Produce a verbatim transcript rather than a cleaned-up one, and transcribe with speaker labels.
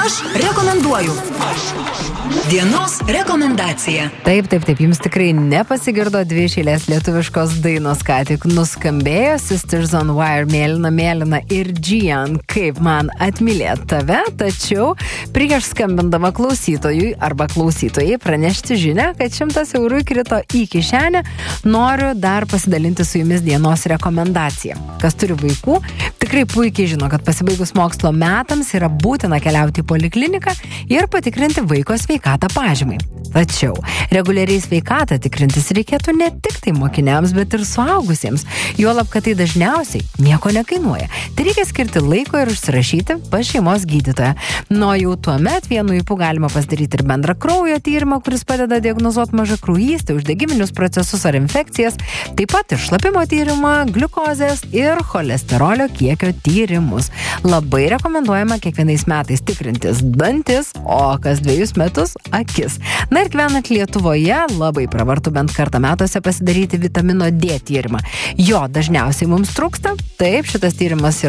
Speaker 1: Aš rekomenduoju. Dienos rekomendacija.
Speaker 2: Taip, taip, taip, jums tikrai nepasigirdo dvi iš eilės lietuviškos dainos, ką tik nuskambėjo Sisters on Wire, Mėlyna, Mėlyna ir Gian, kaip man atmylėt tave, tačiau prieš skambindama klausytojui arba klausytojai pranešti žinią, kad šimtas eurų krito į kišenę, noriu dar pasidalinti su jumis dienos rekomendacija. Kas turi vaikų, tikrai puikiai žino, kad pasibaigus mokslo metams yra būtina keliauti į polikliniką ir patikrinti vaiko sveikatą pažymai. Tačiau reguliariai sveikatą tikrintis reikėtų ne tik tai mokiniams, bet ir suaugusiems. Juolab, kad tai dažniausiai nieko nekainuoja. Tai reikia skirti laiko ir užsirašyti pas šeimos gydytoją. Nuo jau tuomet vienu ypu galima pasidaryti ir bendrą kraujo tyrimą, kuris padeda diagnozuoti mažakraujystę, uždegiminius procesus ar infekcijas, taip pat ir šlapimo tyrimą, gliukozės ir cholesterolio kiekio tyrimus. Labai rekomenduojama kiekvienais metais tikrintis dantis, o kas dviejus metus akis. Na ir gyvenant Lietuvoje, labai pravartu bent kartą metuose pasidaryti vitamino D tyrimą. Jo dažniausiai mums trūksta, taip, šitas tyrimas yra